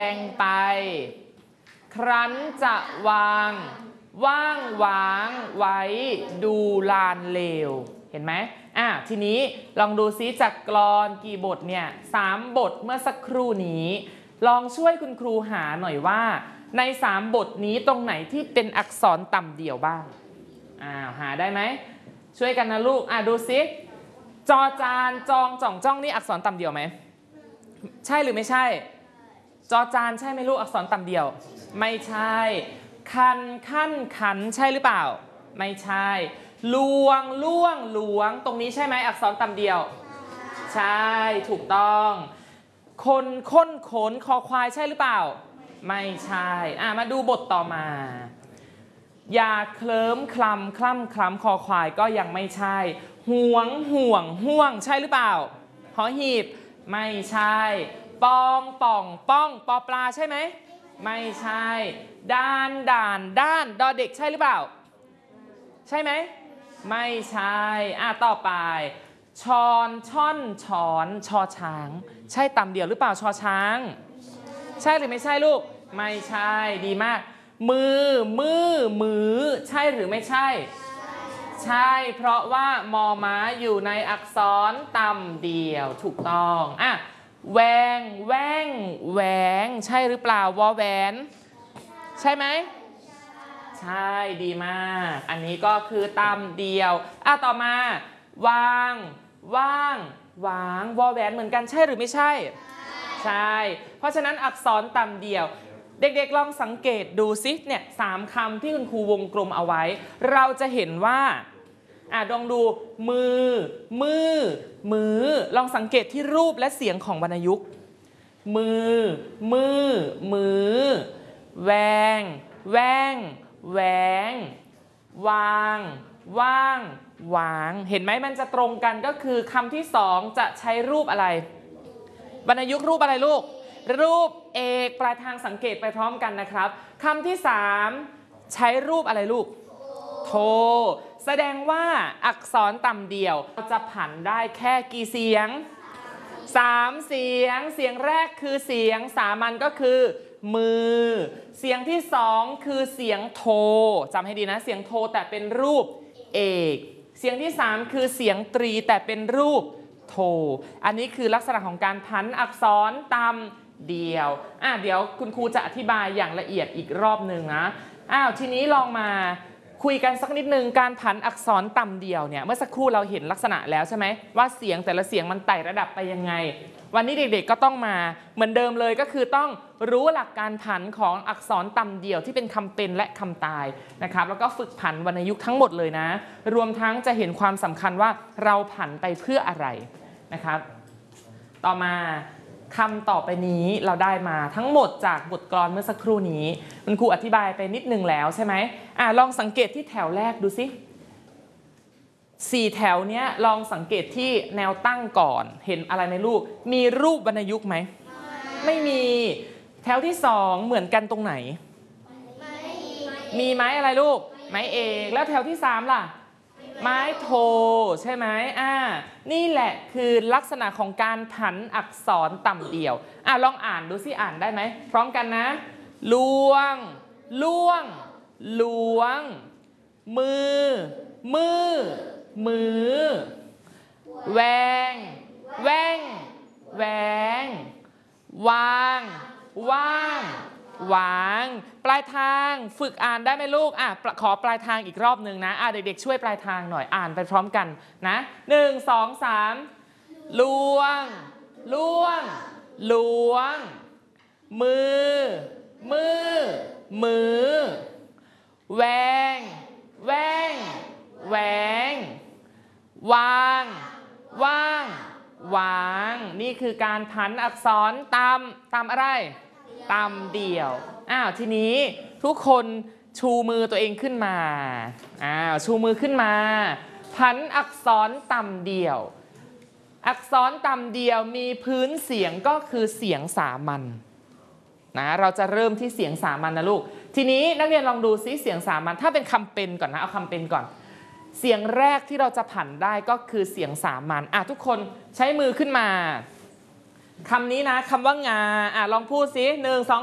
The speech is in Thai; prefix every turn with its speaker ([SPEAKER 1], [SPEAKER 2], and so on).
[SPEAKER 1] แดงไปครั้นจะวางว่างวางไว้ดูลานเลวเห็นไหมทีนี้ลองดูซิจากกลอนกี่บทเนี่ย3 บทเมื่อสักครู่นี้ลองช่วยคุณครูหาหน่อยว่าใน3 บทนี้ตรงไหนที่เป็นอักษรต่ำเดี่ยวบ้างหาได้ไหมช่วยกันนะลูกดูซิจอจานจองจ่องจ้องนี่อักษรต่ำเดี่ยวไหมใช่หรือไม่ใช่จอจานใช่ไหมลูกอักษรต่ำเดี่ยวไม่ใช่คันขั้นขันใช่หรือเปล่าไม่ใช่ลวงล่วงหลวงตรงนี้ใช่ไหมอักษรต่ำเดี่ยวใช่ถูกต้องคนค้นขนคอควายใช่หรือเปล่าไม่ใช่มาดูบทต่อมาอย่าเคลิ้มคลำคล่ำคล้ำคอควายก็ยังไม่ใช่ห่วงห่วงห่วงใช่หรือเปล่าหอหีบไม่ใช่ปองป่องป้องปอปลาใช่ไหมไม่ใช่ด้านด่านด้านดอเด็กใช่หรือเปล่าใช่ไหมไม่ใช่ต่อไปชอนช่อนช้อนชอช้างใช่ต่ำเดี่ยวหรือเปล่าชอช้างใช่หรือไม่ใช่ลูกไม่ใช่ดีมากมือใช่หรือไม่ใช่ใช่เพราะว่ามอม้าอยู่ในอักษรต่ำเดี่ยวถูกต้องแหวงแหวงแหวงใช่หรือเปล่าวอแหวนใช่ไหมใช่ดีมากอันนี้ก็คือต่ำเดี่ยวต่อมาวางว่างวางวอแหวนเหมือนกันใช่หรือไม่ใช่ใช่เพราะฉะนั้นอักษรต่ำเดี่ยวเด็กๆลองสังเกตดูซิเนี่ย3 คำที่คุณครูวงกลมเอาไว้เราจะเห็นว่าลองดูมือลองสังเกตที่รูปและเสียงของวรรณยุกต์มือแวงแว่งแหวงวางว่างหวางเห็นไหมมันจะตรงกันก็คือคำที่2จะใช้รูปอะไรวรรณยุกต์รูปอะไรลูกรูปเอกปลายทางสังเกตไปพร้อมกันนะครับคำที่3ใช้รูปอะไรลูกโทแสดงว่าอักษรต่ำเดี่ยวจะผันได้แค่กี่เสียง3 เสียงเสียงแรกคือเสียงสามัญก็คือมือเสียงที่2คือเสียงโทจำให้ดีนะเสียงโทแต่เป็นรูปเอกเสียงที่3คือเสียงตรีแต่เป็นรูปโทอันนี้คือลักษณะของการผันอักษรต่ำเดี่ยวเดี๋ยวคุณครูจะอธิบายอย่างละเอียดอีกรอบหนึ่งนะทีนี้ลองมาคุยกันสักนิดนึงการผันอักษรต่ำเดี่ยวเนี่ยเมื่อสักครู่เราเห็นลักษณะแล้วใช่ไหมว่าเสียงแต่ละเสียงมันไต่ระดับไปยังไงวันนี้เด็กๆก็ต้องมาเหมือนเดิมเลยก็คือต้องรู้หลักการผันของอักษรต่ำเดี่ยวที่เป็นคำเป็นและคำตายนะครับแล้วก็ฝึกผันวรรณยุกต์ทั้งหมดเลยนะรวมทั้งจะเห็นความสำคัญว่าเราผันไปเพื่ออะไรนะครับต่อมาคำต่อไปนี้เราได้มาทั้งหมดจากบทกลอนเมื่อสักครู่นี้คุณครูอธิบายไปนิดนึงแล้วใช่ไหมลองสังเกตที่แถวแรกดูสิ4 แถวเนี้ยลองสังเกตที่แนวตั้งก่อนเห็นอะไรไหมลูกมีรูปวรรณยุกต์ไหมไม่มีแถวที่2เหมือนกันตรงไหนมีไม้อะไรลูกไม้เอกแล้วแถวที่3ล่ะไม้โทใช่ไหมนี่แหละคือลักษณะของการผันอักษรต่ำเดี่ยวลองอ่านดูสิอ่านได้ไหมพร้อมกันนะลวงล่วงหลวงมือแวงแว่งแหวงวางว่างหวางปลายทางฝึกอ่านได้ไหมลูกขอปลายทางอีกรอบหนึ่งนะเด็กๆช่วยปลายทางหน่อยอ่านไปพร้อมกันนะ1 2 3ลวงล่วงหลวงมือแวงแว่งแหวงวางว่างหวางนี่คือการผันอักษรตามอะไรตามเดี่ยวทีนี้ทุกคนชูมือตัวเองขึ้นมาชูมือขึ้นมาผันอักษรต่ำเดี่ยวอักษรต่ำเดี่ยวมีพื้นเสียงก็คือเสียงสามัญนะเราจะเริ่มที่เสียงสามัญนะลูกทีนี้นักเรียนลองดูซิเสียงสามัญถ้าเป็นคำเป็นก่อนนะเอาคำเป็นก่อนเสียงแรกที่เราจะผันได้ก็คือเสียงสามัญทุกคนใช้มือขึ้นมาคำนี้นะคำว่างาลองพูดสิ1 2